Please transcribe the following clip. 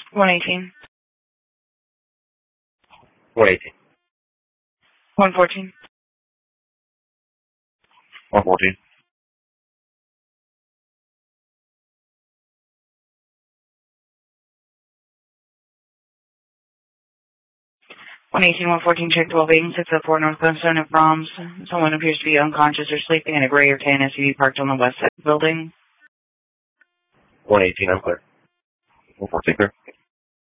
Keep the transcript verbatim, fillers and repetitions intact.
one eighteen. one eighteen. one fourteen. one fourteen. one eighteen, one fourteen, check twelve eight, six oh four North Glenstone at Brahms. Someone appears to be unconscious or sleeping in a gray or tan S U V parked on the west side of the building. one eighteen, I'm clear. one fourteen, clear.